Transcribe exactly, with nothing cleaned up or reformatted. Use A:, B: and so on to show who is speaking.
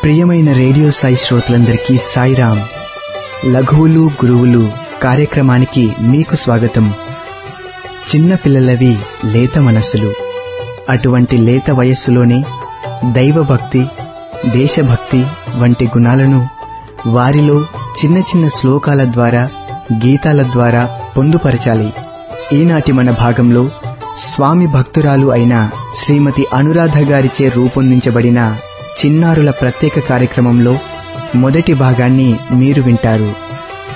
A: ప్రియమైన రేడియో సాయి శ్రోతలందరికీ సాయిరాం. లఘువులు గురువులు కార్యక్రమానికి మీకు స్వాగతం. చిన్న పిల్లలవి లేత మనస్సులు. అటువంటి లేత వయస్సులోనే దైవభక్తి, దేశభక్తి వంటి గుణాలను వారిలో చిన్న చిన్న శ్లోకాల ద్వారా, గీతాల ద్వారా పొందుపరచాలి. ఈనాటి మన భాగంలో స్వామి భక్తురాలు అయిన శ్రీమతి అనురాధ గారిచే రూపొందించబడిన చిన్నారుల ప్రత్యేక కార్యక్రమంలో మొదటి భాగాన్ని మీరు వింటారు.